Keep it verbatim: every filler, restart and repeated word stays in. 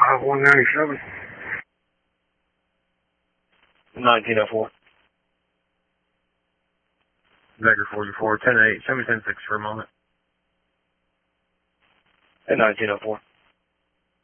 five one ninety-seven. nineteen oh four. Vector forty-four, ten eight, show me ten six for a moment. At nineteen oh four.